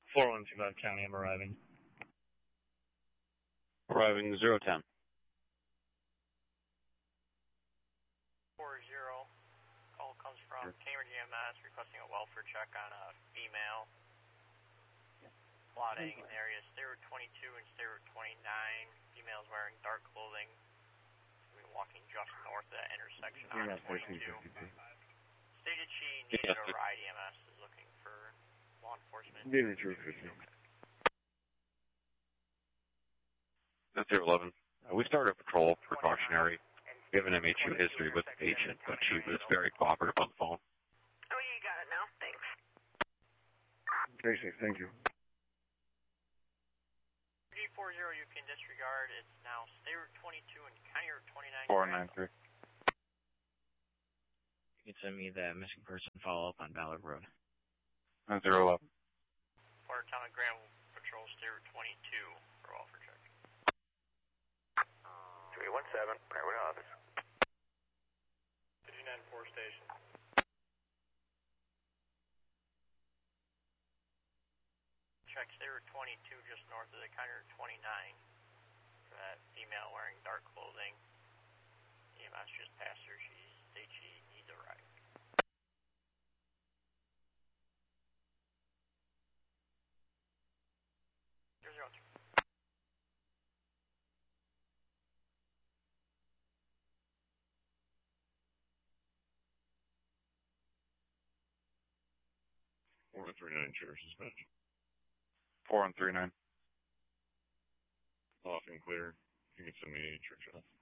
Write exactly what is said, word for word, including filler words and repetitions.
four one two five County, I'm arriving. Arriving zero ten. four zero. Call comes from Cambridge E M S requesting a welfare check on a female. Plotting in the area stair twenty-two and stair twenty-nine. Females wearing dark clothing. Walking just north of that intersection on twenty-two. Stated she needed a ride. E M S is looking for law enforcement. That's zero eleven. Uh, we started a patrol precautionary. We have an M H U history with the patient, but she was very cooperative on the phone. Oh, you got it now. Thanks. Very safe. Thank you. G four zero, you can disregard. It's now State Route twenty-two and County Route twenty-nine. four nine three. You can send me that missing person follow-up on Ballard Road. That's zero eleven. Port Atomic Grand Patrol, State Route twenty-two for welfare check. three one seven, private office. fifty-nine four station. Check State Route twenty-two just north of the County Route twenty-nine for that female wearing dark clothing. E M S just passed her. She states she needs a ride. zero zero two. four one three nine, Sheriff's Dispatch. four one three nine. Off and clear. You can send me a church off.